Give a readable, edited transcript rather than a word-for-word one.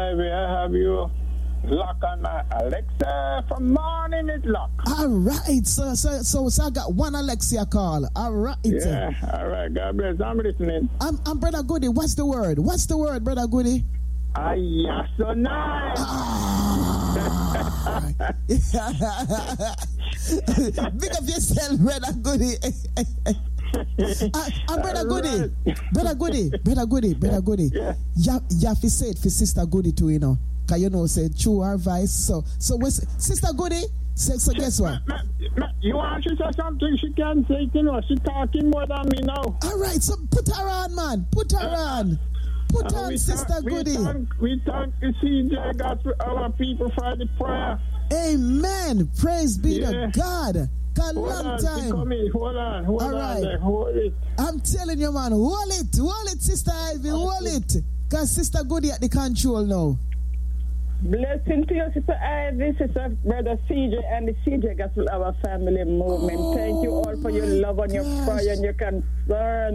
Ivy, I have you lock on Alexa from morning is lock. All right, so I got one Alexia call. All right. Yeah, all right. God bless. I'm listening. I'm Brother Goody. What's the word, Brother Goody? Yeah, so nice. Big up yourself, Brother Goody. Brother Goody. Yeah. You have to say it for Sister Goody too, you know. Because you know, say true her voice. So what's Sister Goody? So guess what? You want to say something she can say, you know, she talking more than me now. All right, so put her on, man. Put her on. Put on, Sister Goody. We thank the CJ God for our people for the prayer. Amen. Praise be to God. God, long time. Hold on. Hold it. I'm telling you, man, hold it, Sister Ivy, hold it. Because Sister Goody at the control now. Blessing to you, Sister Ivy, Sister Brother CJ, and the CJ Gospel Our Family Movement. Thank you all for your love and your prayer and your concern.